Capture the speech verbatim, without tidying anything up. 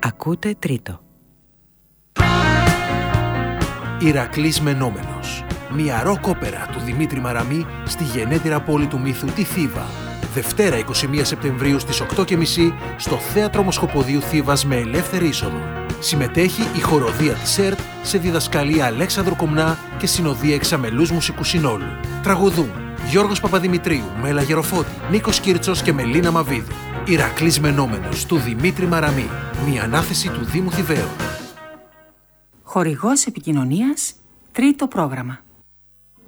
Ακούτε τρίτο. Ηρακλής Μενόμενος. Μια ροκ όπερα του Δημήτρη Μαραμή στη γενέτειρα πόλη του μύθου, τη Θήβα. Δευτέρα εικοστή πρώτη Σεπτεμβρίου στις οκτώ και μισή στο Θέατρο Μοσχοποδίου Θήβας με ελεύθερη είσοδο. Συμμετέχει η χοροδία της ΕΡΤ σε διδασκαλία Αλέξανδρου Κομνά και συνοδεία εξαμελούς μουσικού συνόλου. Τραγουδούν Γιώργος Παπαδημητρίου, Μέλα Γεροφώτη, Νίκος Κίρτσος και Μελίνα Μαβίδη. Ηρακλής Μενόμενος του Δημήτρη Μαραμή. Μια ανάθεση του Δήμου Θηβαίων. Χορηγός επικοινωνίας, τρίτο πρόγραμμα.